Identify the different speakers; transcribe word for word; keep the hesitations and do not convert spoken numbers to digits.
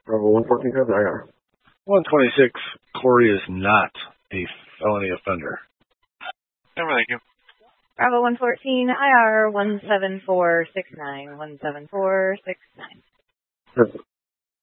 Speaker 1: Bravo one fourteen has I R.
Speaker 2: one twenty-six, Corey is not a felony offender.
Speaker 3: Never, thank you.
Speaker 4: Bravo one fourteen, I R one seven four six nine, one seven four six nine.